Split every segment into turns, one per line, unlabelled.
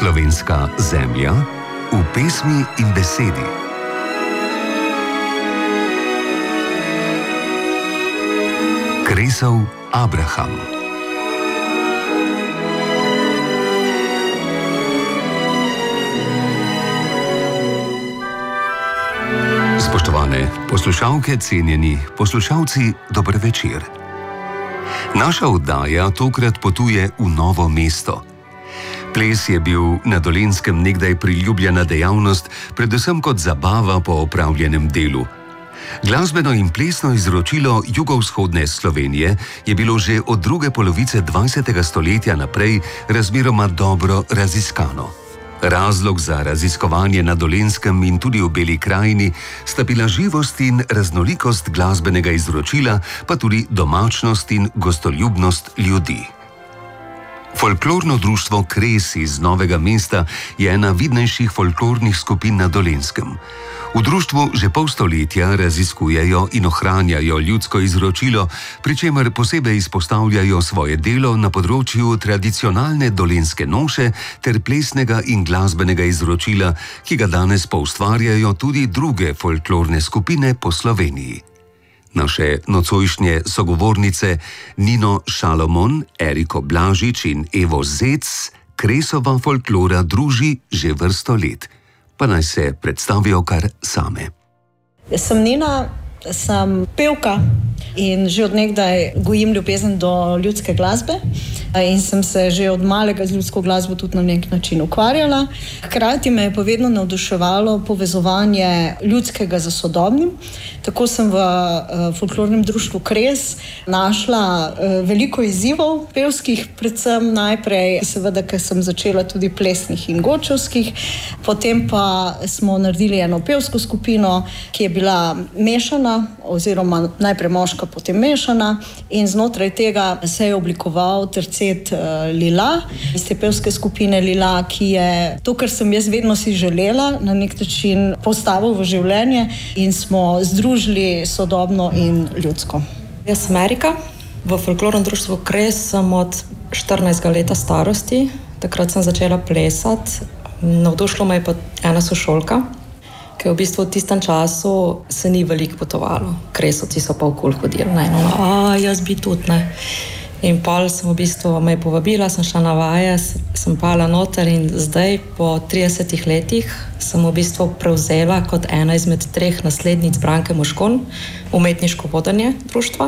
Slovenska zemlja v pesmi in besedi. Kresov Abraham. Spoštovane poslušalke, cenjeni poslušalci, dober večer. Naša oddaja tokrat potuje v Novo mesto. Ples je bil na Dolenjskem nekdaj priljubljena dejavnost, predvsem kot zabava po opravljenem delu. Glasbeno in plesno izročilo jugovzhodne Slovenije je bilo že od druge polovice 20. stoletja naprej razmeroma dobro raziskano. Razlog za raziskovanje na Dolenjskem in tudi v Beli krajini sta bila živost in raznolikost glasbenega izročila, pa tudi domačnost in gostoljubnost ljudi. Folklorno društvo Kres iz Novega mesta je ena vidnejših folklornih skupin na Dolenjskem. V društvu že pol stoletja raziskujejo in ohranjajo ljudsko izročilo, pri čemer posebej izpostavljajo svoje delo na področju tradicionalne dolenjske noše ter plesnega in glasbenega izročila, ki ga danes poustvarjajo tudi druge folklorne skupine po Sloveniji. Naše nocojšnje sogovornice Nino Šalomon, Eriko Blažič in Evo Zec Kresova folklora druži že vrsto let. Pa naj se predstavijo kar same.
Jaz sem Nina, sem pevka in že od nekdaj gojim ljubezen do ljudske glasbe in sem se že od malega z ljudsko glasbo tudi na nek način ukvarjala. Hkrati me je pa vedno navduševalo povezovanje ljudskega z sodobnim. Tako sem v folklornem društvu Kres našla veliko izzivov, pevskih predvsem najprej, seveda, ker sem začela tudi plesnih in gočevskih. Potem pa smo naredili eno pevsko skupino, ki je bila mešana, oziroma najprej moška, potem mešana, in znotraj tega se je oblikoval tercet Lila, iz te pevske skupine Lila, ki je to, kar sem jaz vedno si želela, na nek način postavil v življenje in smo združili sodobno in ljudsko.
Jaz sem Erika, v folklornem društvu Kres sem od 14 leta starosti. Takrat sem začela plesati. Navdušila me je pa ena sošolka, ki v bistvu v tistem času se ni veliko potovalo. Kresovci so pa okoli hodili, jaz bi tudi, ne. In pol sem v bistvu me povabila, sem šla na vaje, sem pala noter in zdaj po 30 letih sem v bistvu prevzela kot ena izmed 3 naslednic Branke Moškon umetniško vodenje društva.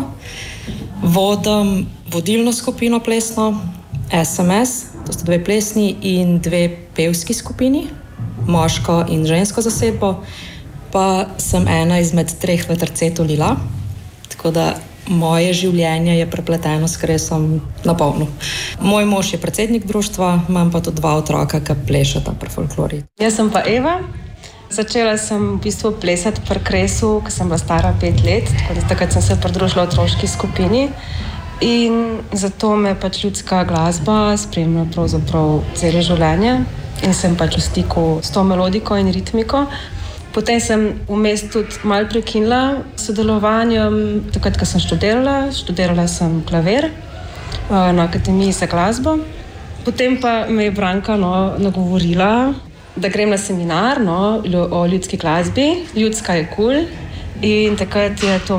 Vodim vodilno skupino plesno, SMS, to sta 2 plesni in 2 pevski skupini, moško in žensko zasedbo, pa sem ena izmed 3 v tercetu Lila, tako da moje življenje je prepleteno s Kresom na polno. Moj mož je predsednik društva, imam pa tudi 2 otroka, ki plešata pri folklori.
Jaz sem pa Eva. Začela sem v bistvu plesati pri Kresu, ko sem bila stara 5 let, tako da takrat sem se pridružila otroški skupini. In zato me pač ljudska glasba spremlja pravzaprav celo življenje in sem pač v stiku s to melodiko in ritmiko. Potem sem vmes tudi malo prekinila sodelovanjem, takrat, ko sem študirala sem klavir na Akademiji za glasbo. Potem pa me je Branka nagovorila, da grem na seminar o ljudski glasbi, ljudska je kul, in takrat je to